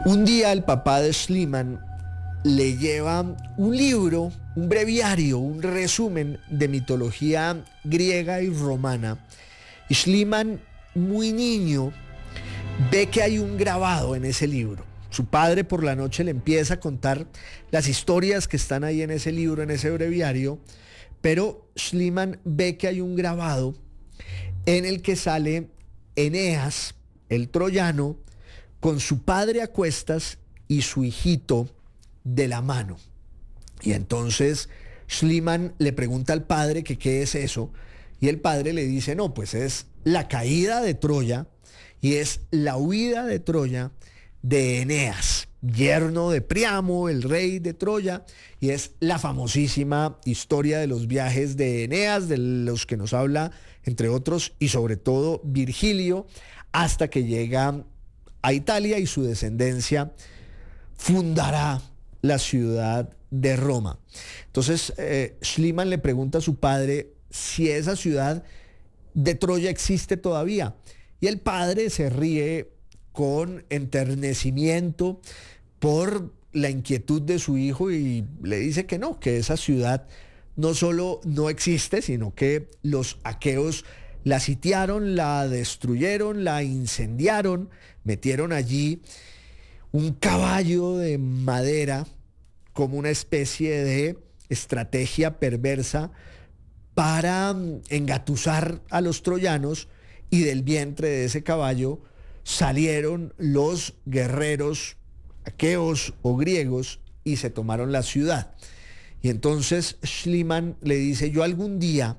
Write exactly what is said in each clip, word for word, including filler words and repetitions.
Un día el papá de Schliemann le lleva un libro, un breviario, un resumen de mitología griega y romana. Y Schliemann, muy niño, ve que hay un grabado en ese libro. Su padre por la noche le empieza a contar las historias que están ahí en ese libro, en ese breviario, pero Schliemann ve que hay un grabado en el que sale Eneas, el troyano, con su padre a cuestas y su hijito de la mano. Y entonces Schliemann le pregunta al padre que qué es eso, y el padre le dice, no, pues es la caída de Troya y es la huida de Troya de Eneas, yerno de Priamo, el rey de Troya, y es la famosísima historia de los viajes de Eneas, de los que nos habla, entre otros, y sobre todo Virgilio, hasta que llega a Italia y su descendencia fundará la ciudad de Roma. Entonces, eh, Schliemann le pregunta a su padre si esa ciudad de Troya existe todavía. Y el padre se ríe con enternecimiento por la inquietud de su hijo y le dice que no, que esa ciudad no solo no existe, sino que los aqueos la sitiaron, la destruyeron, la incendiaron, metieron allí un caballo de madera como una especie de estrategia perversa para engatusar a los troyanos, y del vientre de ese caballo salieron los guerreros aqueos o griegos y se tomaron la ciudad. Y entonces Schliemann le dice, yo algún día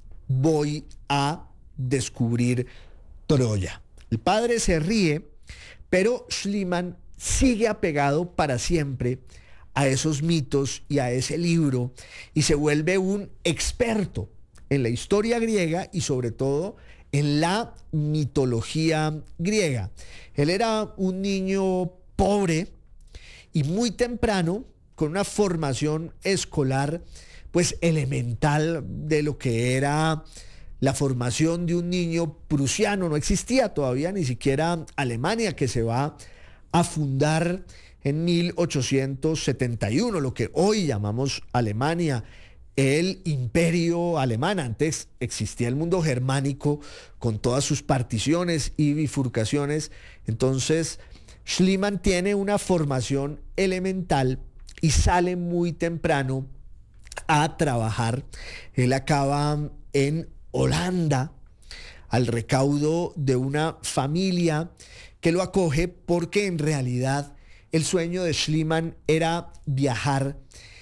voy a descubrir Troya. El padre se ríe, pero Schliemann sigue apegado para siempre a esos mitos y a ese libro y se vuelve un experto en la historia griega y sobre todo en la mitología griega. Él era un niño pobre y muy temprano, con una formación escolar pues elemental de lo que era la formación de un niño prusiano. No existía todavía ni siquiera Alemania, que se va a fundar en mil ochocientos setenta y uno, lo que hoy llamamos Alemania, el imperio alemán. Antes existía el mundo germánico con todas sus particiones y bifurcaciones. Entonces Schliemann tiene una formación elemental y sale muy temprano a trabajar. Él acaba en Holanda al recaudo de una familia que lo acoge, porque en realidad el sueño de Schliemann era viajar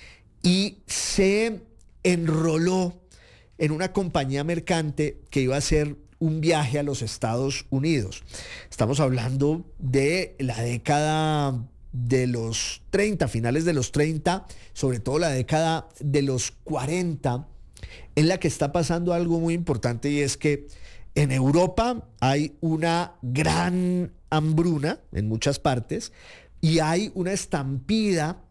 y se enroló en una compañía mercante que iba a hacer un viaje a los Estados Unidos. Estamos hablando de la década de los treinta, finales de los treinta, sobre todo la década de los cuarenta, en la que está pasando algo muy importante, y es que en Europa hay una gran hambruna en muchas partes y hay una estampida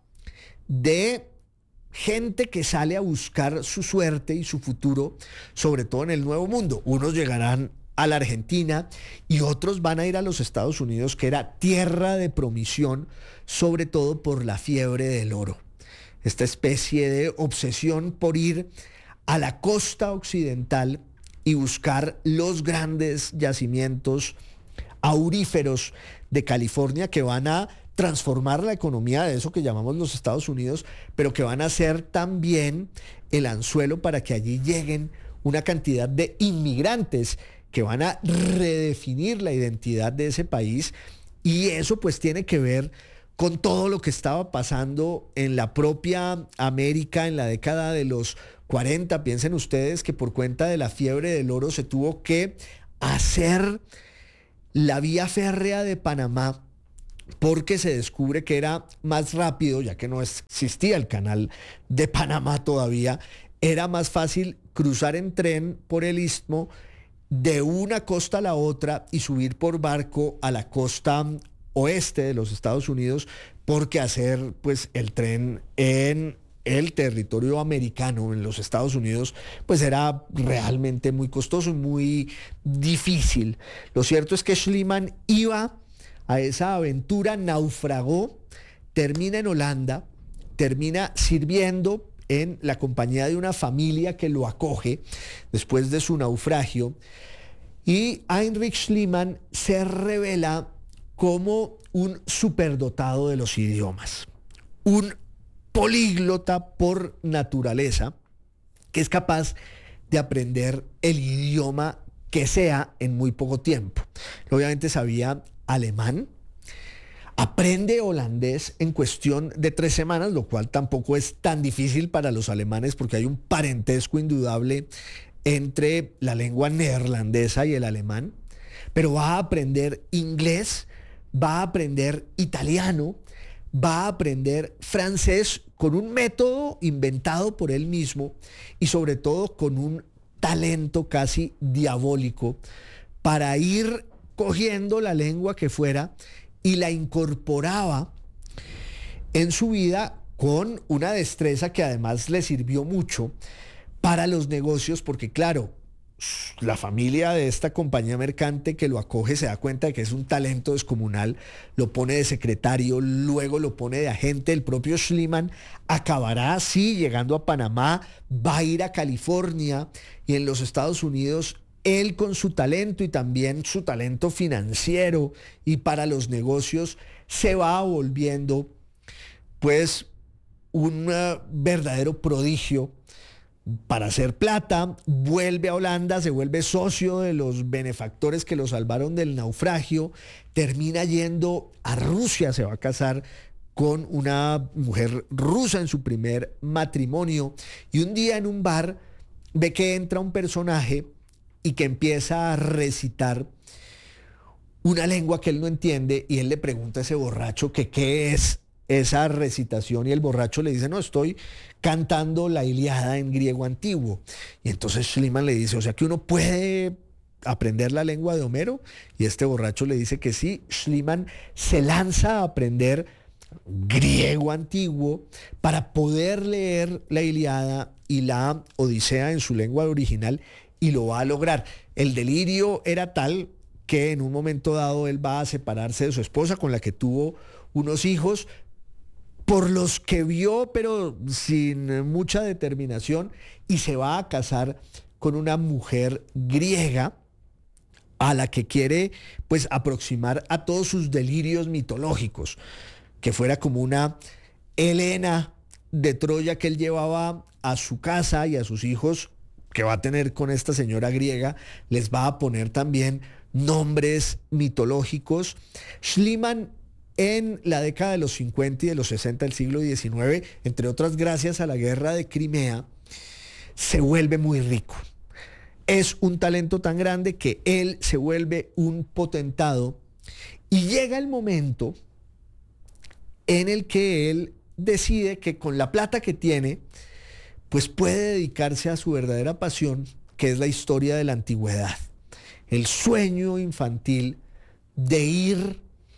de gente que sale a buscar su suerte y su futuro, sobre todo en el Nuevo Mundo. Unos llegarán a la Argentina y otros van a ir a los Estados Unidos, que era tierra de promisión, sobre todo por la fiebre del oro. Esta especie de obsesión por ir a la costa occidental y buscar los grandes yacimientos auríferos de California, que van a transformar la economía de eso que llamamos los Estados Unidos, pero que van a ser también el anzuelo para que allí lleguen una cantidad de inmigrantes que van a redefinir la identidad de ese país. Y eso pues tiene que ver con todo lo que estaba pasando en la propia América en la década de los cuarenta. Piensen ustedes que por cuenta de la fiebre del oro se tuvo que hacer la vía férrea de Panamá, porque se descubre que era más rápido, ya que no existía el canal de Panamá todavía, era más fácil cruzar en tren por el istmo de una costa a la otra y subir por barco a la costa oeste de los Estados Unidos, porque hacer pues el tren en el territorio americano, en los Estados Unidos, pues era realmente muy costoso y muy difícil. Lo cierto es que Schliemann iba a esa aventura, naufragó, termina en Holanda, termina sirviendo en la compañía de una familia que lo acoge después de su naufragio, y Heinrich Schliemann se revela como un superdotado de los idiomas, un políglota por naturaleza, que es capaz de aprender el idioma que sea en muy poco tiempo. Obviamente sabía alemán, aprende holandés en cuestión de tres semanas, lo cual tampoco es tan difícil para los alemanes porque hay un parentesco indudable entre la lengua neerlandesa y el alemán, pero va a aprender inglés, va a aprender italiano, va a aprender francés con un método inventado por él mismo y sobre todo con un talento casi diabólico para ir cogiendo la lengua que fuera y la incorporaba en su vida con una destreza que además le sirvió mucho para los negocios, porque claro, la familia de esta compañía mercante que lo acoge se da cuenta de que es un talento descomunal, lo pone de secretario, luego lo pone de agente. El propio Schliemann acabará así llegando a Panamá, va a ir a California, y en los Estados Unidos él, con su talento y también su talento financiero y para los negocios, se va volviendo pues un uh, verdadero prodigio para hacer plata. Vuelve a Holanda, se vuelve socio de los benefactores que lo salvaron del naufragio, termina yendo a Rusia, se va a casar con una mujer rusa en su primer matrimonio, y un día en un bar ve que entra un personaje y que empieza a recitar una lengua que él no entiende, y él le pregunta a ese borracho que qué es esa recitación, y el borracho le dice: no, estoy cantando la Ilíada en griego antiguo. Y entonces Schliemann le dice: o sea que uno puede aprender la lengua de Homero. Y este borracho le dice que sí. Schliemann se lanza a aprender griego antiguo para poder leer la Ilíada y la Odisea en su lengua original, y lo va a lograr. El delirio era tal que en un momento dado él va a separarse de su esposa, con la que tuvo unos hijos, por los que vio, pero sin mucha determinación, y se va a casar con una mujer griega a la que quiere pues aproximar a todos sus delirios mitológicos, que fuera como una Helena de Troya que él llevaba a su casa, y a sus hijos que va a tener con esta señora griega les va a poner también nombres mitológicos. Schliemann, en la década de los cincuenta y de los sesenta del siglo diecinueve, entre otras gracias a la guerra de Crimea, se vuelve muy rico. Es un talento tan grande que él se vuelve un potentado, y llega el momento en el que él decide que con la plata que tiene, pues puede dedicarse a su verdadera pasión, que es la historia de la antigüedad. El sueño infantil de ir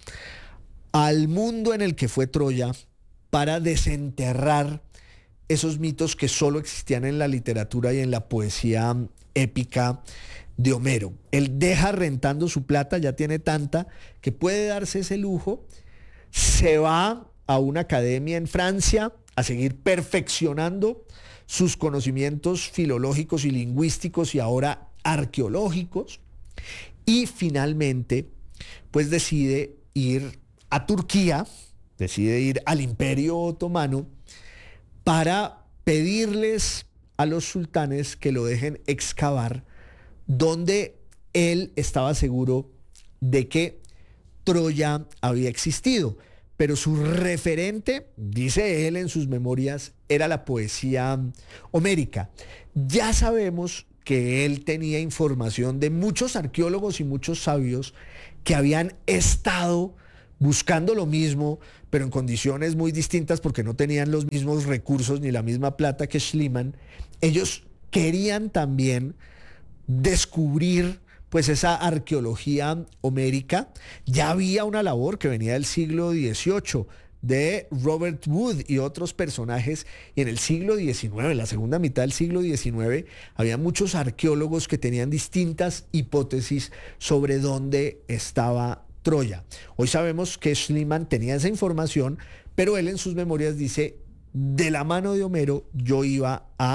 al mundo en el que fue Troya para desenterrar esos mitos que solo existían en la literatura y en la poesía épica de Homero. Él deja rentando su plata, ya tiene tanta que puede darse ese lujo, se va a una academia en Francia a seguir perfeccionando sus conocimientos filológicos y lingüísticos y ahora arqueológicos, y finalmente pues decide ir a Turquía, decide ir al Imperio Otomano para pedirles a los sultanes que lo dejen excavar donde él estaba seguro de que Troya había existido. Pero su referente, dice él en sus memorias, era la poesía homérica. Ya sabemos que él tenía información de muchos arqueólogos y muchos sabios que habían estado buscando lo mismo, pero en condiciones muy distintas porque no tenían los mismos recursos ni la misma plata que Schliemann. Ellos querían también descubrir pues esa arqueología homérica. Ya había una labor que venía del siglo dieciocho de Robert Wood y otros personajes, y en el siglo diecinueve, en la segunda mitad del siglo diecinueve, había muchos arqueólogos que tenían distintas hipótesis sobre dónde estaba Troya. Hoy sabemos que Schliemann tenía esa información, pero él en sus memorias dice, de la mano de Homero yo iba a